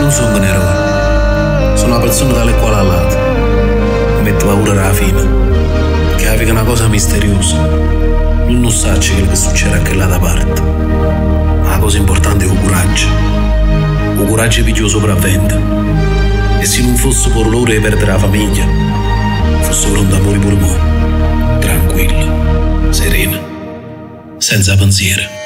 non sono un eroe. Sono una persona dalle quali all'altra. Mi metto paura alla fine. Che è una cosa misteriosa. Non sa quello che succede a quella parte. Ma la cosa importante è il coraggio. Il coraggio è più sopravvento. E se non fosse per loro di perdere la famiglia, fosse pronto a morire pure mo. Tranquillo, sereno, senza pensiero.